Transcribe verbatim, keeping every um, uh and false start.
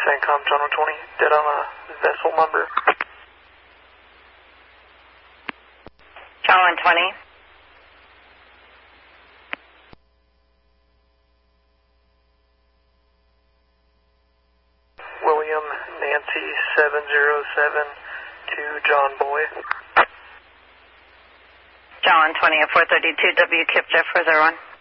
CENTCOM, John one twenty, dead on a vessel number. John one twenty. William Nancy seven zero seven to John Boy. John one twenty at four thirty-two W, Kip Jeff four zero one.